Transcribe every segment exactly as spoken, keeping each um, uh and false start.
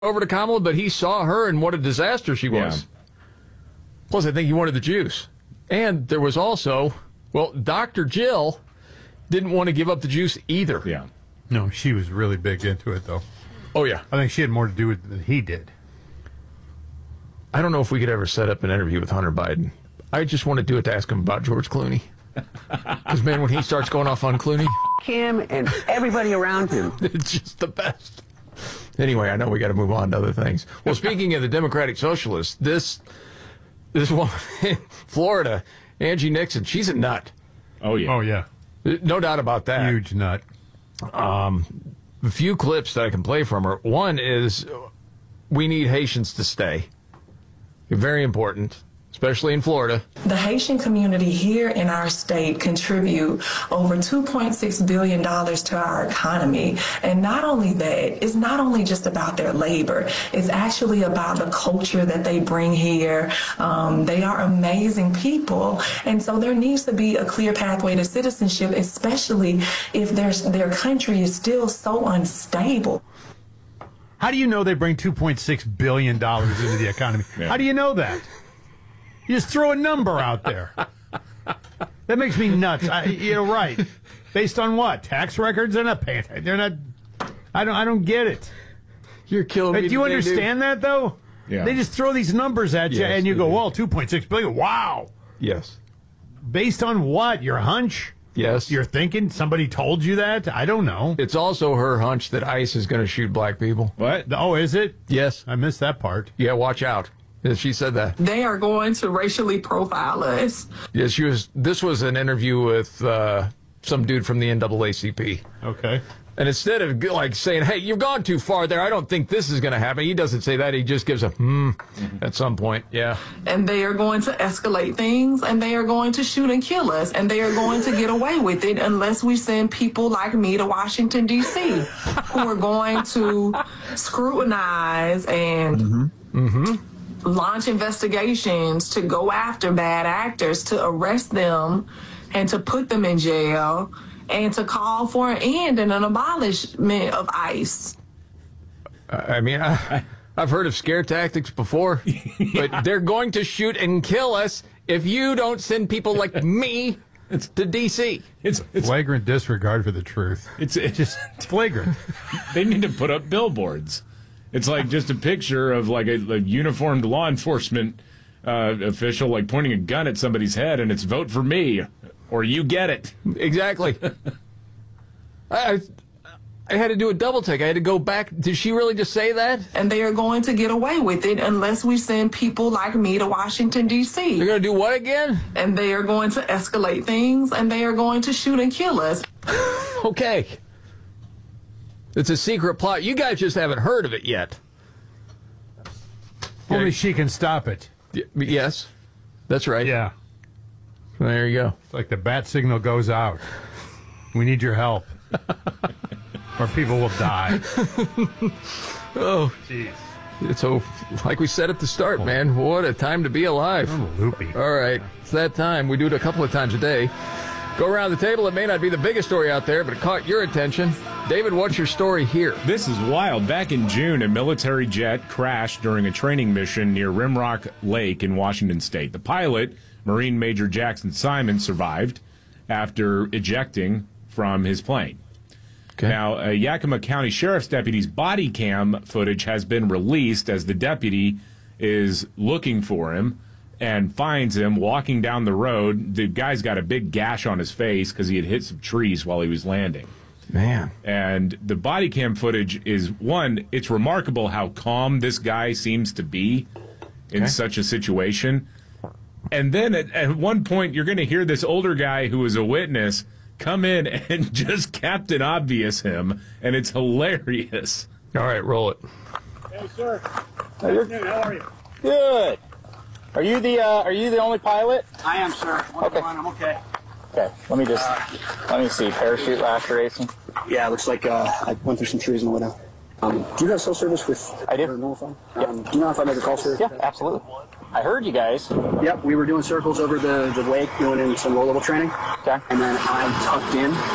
over to Kamala, but he saw her and what a disaster she was. Yeah. Plus, I think he wanted the juice. And there was also, well, Doctor Jill didn't want to give up the juice either. Yeah. No, she was really big into it, though. Oh, yeah. I think she had more to do with it than he did. I don't know if we could ever set up an interview with Hunter Biden. I just want to do it to ask him about George Clooney. Because, man, when he starts going off on Clooney... him and everybody around him. It's just the best. Anyway, I know we got to move on to other things. Well, speaking of the Democratic Socialists, this this woman in Florida, Angie Nixon, she's a nut. Oh, yeah. Oh, yeah. No doubt about that. Huge nut. Um, a few clips that I can play from her. One is, we need Haitians to stay. Very important, especially in Florida. The Haitian community here in our state contribute over two point six billion dollars to our economy. And not only that, it's not only just about their labor, it's actually about the culture that they bring here. Um, they are amazing people. And so there needs to be a clear pathway to citizenship, especially if their, their country is still so unstable. How do you know they bring two point six billion dollars into the economy? Yeah. How do you know that? You just throw a number out there. That makes me nuts. I, you're right. Based on what? Tax records? They're not paying. They're not. I don't. I don't get it. You're killing me. Do you understand dude. that though? Yeah. They just throw these numbers at you, yes, and you go, do. "Well, two point six billion. Wow." Yes. Based on what? Your hunch? Yes. You're thinking somebody told you that? I don't know. It's also her hunch that ICE is going to shoot black people. What? Oh, is it? Yes. I missed that part. Yeah, watch out. Yeah, she said that. They are going to racially profile us. Yeah, she was. This was an interview with uh, some dude from the N double A C P. Okay. And instead of like saying, "Hey, you've gone too far there. I don't think this is going to happen," he doesn't say that. He just gives a hmm mm-hmm. at some point. Yeah. And they are going to escalate things, and they are going to shoot and kill us, and they are going to get away with it unless we send people like me to Washington, D C, who are going to scrutinize and mm-hmm. Mm-hmm. launch investigations to go after bad actors, to arrest them, and to put them in jail, and to call for an end and an abolishment of ICE. I mean, I, I've heard of scare tactics before, yeah. But they're going to shoot and kill us if you don't send people like me to D C. It's, it's flagrant disregard for the truth. It's, it's just flagrant. They need to put up billboards. It's like just a picture of like a, a uniformed law enforcement uh, official like pointing a gun at somebody's head, and it's vote for me. Or you get it. Exactly. I, I I had to do a double take. I had to go back. Did she really just say that? And they are going to get away with it unless we send people like me to Washington, D C. They're going to do what again? And they are going to escalate things, and they are going to shoot and kill us. Okay. It's a secret plot. You guys just haven't heard of it yet. Only yeah. she can stop it. Y- yes. That's right. Yeah. There you go. It's like the bat signal goes out. We need your help. Or people will die. Oh, jeez. It's so, like we said at the start, man. What a time to be alive. I'm loopy. All right. It's that time. We do it a couple of times a day. Go around the table. It may not be the biggest story out there, but it caught your attention. David, what's your story here? This is wild. Back in June, a military jet crashed during a training mission near Rimrock Lake in Washington State. The pilot, Marine Major Jackson Simon, survived after ejecting from his plane. Okay. Now, a Yakima County Sheriff's deputy's body cam footage has been released as the deputy is looking for him and finds him walking down the road. The guy's got a big gash on his face because he had hit some trees while he was landing. Man. And the body cam footage is, one, it's remarkable how calm this guy seems to be in okay. such a situation. And then at, at one point, you're going to hear this older guy who was a witness come in and just Captain Obvious him, and it's hilarious. All right, roll it. Hey, sir. Hey, you're good. How are you? Good. Are you the uh, Are you the only pilot? I am, sir. One okay. One, I'm okay. Okay. Let me just uh, let me see. Parachute laceration. Yeah, it looks like uh, I went through some trees on the way down. Um, do you have cell service with? I do. Normal phone? Yep. Um, do you know if I make a call, sir? Yeah, absolutely. I heard you guys. Yep, we were doing circles over the, the lake, doing in some low-level training. Okay. And then I tucked in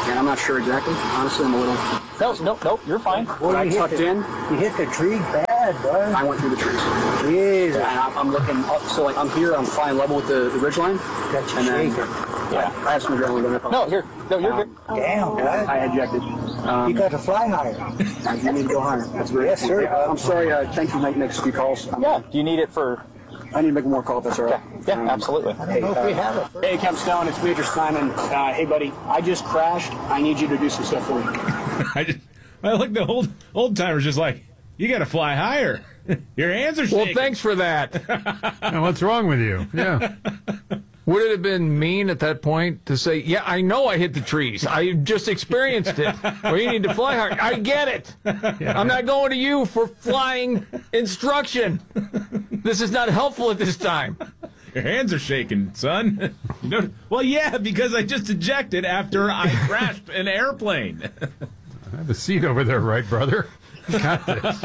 and I'm not sure exactly. Honestly, I'm a little... No, no, no, you're fine. Well, I tucked the, in. You hit the tree bad, bud. I went through the trees. Jesus. And I'm, I'm looking up, so like I'm here, I'm flying level with the, the ridge line. Got you and then, shaking. Yeah, I have some adrenaline going up. No, here. No, you're good. Damn, bud. I ejected. Um, You got to fly higher. You need to go higher. That's great. Yes, sir. Uh, I'm sorry. Uh, thank you. Make next few calls. Um, Yeah, do you need it for... I need to make one more call if that's all right. Yeah, yeah, absolutely. I don't know if we have it. Hey, Captain Stone, it's Major Simon. Uh, hey, buddy, I just crashed. I need you to do some stuff for me. I just, I like the old old timers just like, you got to fly higher. Your hands are shaking. Well, thanks for that. Now, what's wrong with you? Yeah. Would it have been mean at that point to say, yeah, I know I hit the trees. I just experienced it. Well, you need to fly hard. I get it. Yeah. I'm not going to you for flying instruction. This is not helpful at this time. Your hands are shaking, son. You know, well, yeah, because I just ejected after I crashed an airplane. I have a seat over there, right, brother? You got this.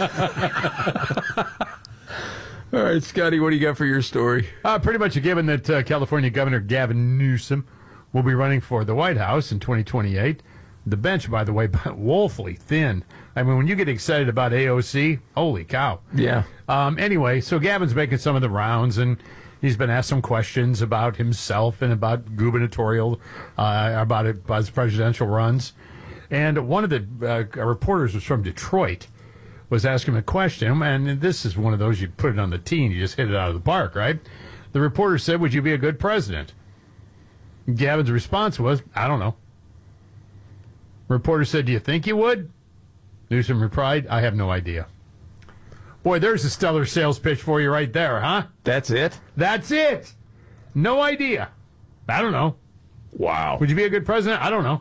All right, Scotty, what do you got for your story? Uh, pretty much a given that uh, California Governor Gavin Newsom will be running for the White House in twenty twenty-eight. The bench, by the way, woefully thin. I mean, when you get excited about A O C, holy cow. Yeah. Um, anyway, so Gavin's making some of the rounds, and he's been asked some questions about himself and about gubernatorial, uh, about, it, about his presidential runs. And one of the uh, reporters was from Detroit, was asking him a question, and this is one of those you put it on the tee and you just hit it out of the park, right? The reporter said, would you be a good president? Gavin's response was, I don't know. Reporter said, do you think you would? Newsom replied, I have no idea. Boy, there's a stellar sales pitch for you right there, huh? That's it? That's it. No idea. I don't know. Wow. Would you be a good president? I don't know.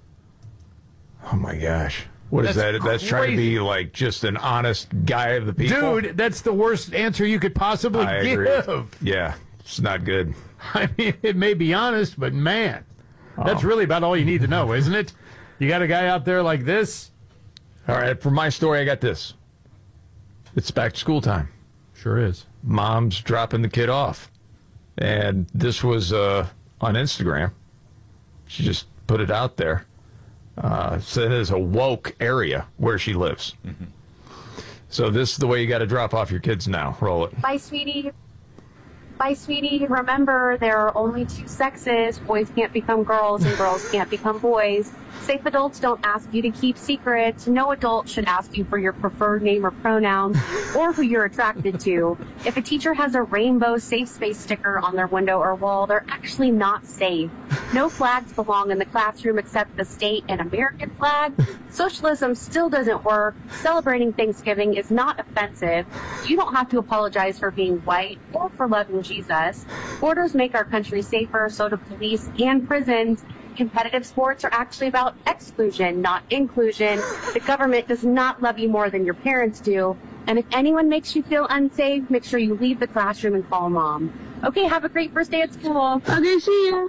Oh, my gosh. What is That's that? That's trying to crazy. be like just an honest guy of the people? Dude, that's the worst answer you could possibly I give. agree. Yeah, it's not good. I mean, it may be honest, but man, that's really about all you need to know, isn't it? You got a guy out there like this? All right, for my story, I got this. It's back to school time. Sure is. Mom's dropping the kid off. And this was uh, on Instagram. She just put it out there. Uh, so it is a woke area where she lives. Mm-hmm. So this is the way you got to drop off your kids now. Roll it. Bye, sweetie. Bye, sweetie. Remember, there are only two sexes. Boys can't become girls and girls can't become boys. Safe adults don't ask you to keep secrets. No adult should ask you for your preferred name or pronouns or who you're attracted to. If a teacher has a rainbow safe space sticker on their window or wall, they're actually not safe. No flags belong in the classroom except the state and American flag. Socialism still doesn't work. Celebrating Thanksgiving is not offensive. You don't have to apologize for being white or for loving Jesus. Borders make our country safer, so do police and prisons. Competitive sports are actually about exclusion, not inclusion. The government does not love you more than your parents do. And if anyone makes you feel unsafe, make sure you leave the classroom and call mom. Okay, have a great first day at school. Okay, see ya.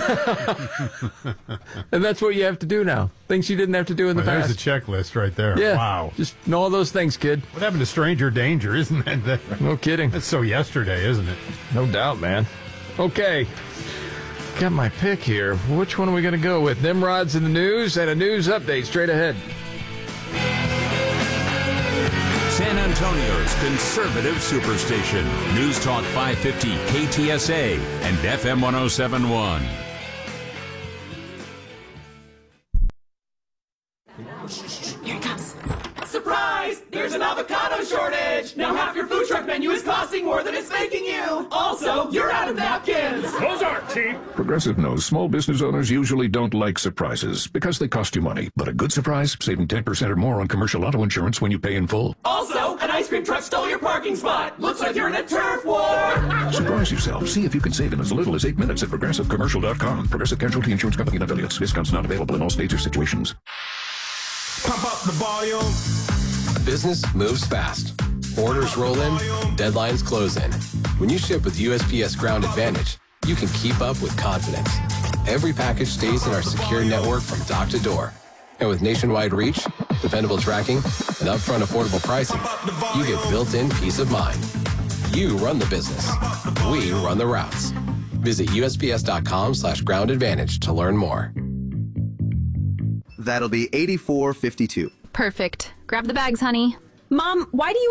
And that's what you have to do now. Things you didn't have to do in the Well, past. there's a checklist right there. Yeah. Wow. Just know all those things, kid. What happened to stranger danger? Isn't that? that No kidding. that's so yesterday, isn't it? No doubt, man. Okay. Got my pick here. Which one are we going to go with? Nimrod's in the news and a news update straight ahead. San Antonio's conservative superstation. News Talk five fifty K T S A and F M one oh seven point one. Here it comes. Surprise! There's an avocado shortage! Now half your food truck menu is costing more than it's making you! Also, you're out of napkins! Those aren't cheap! Progressive knows small business owners usually don't like surprises because they cost you money. But a good surprise, saving ten percent or more on commercial auto insurance when you pay in full. Also, an ice cream truck stole your parking spot! Looks like you're in a turf war! Surprise yourself. See if you can save in as little as eight minutes at progressive commercial dot com. Progressive Casualty Insurance Company and affiliates. Discounts not available in all states or situations. Pump up the volume. Business moves fast. Orders roll in, deadlines close in. When you ship with U S P S Ground Advantage, you can keep up with confidence. Every package stays in our secure network from dock to door. And with nationwide reach, dependable tracking, and upfront affordable pricing, you get built-in peace of mind. You run the business. We run the routes. Visit U S P S dot com slash ground advantage to learn more. That'll be eighty-four fifty-two. Perfect. Grab the bags, honey. Mom, why do you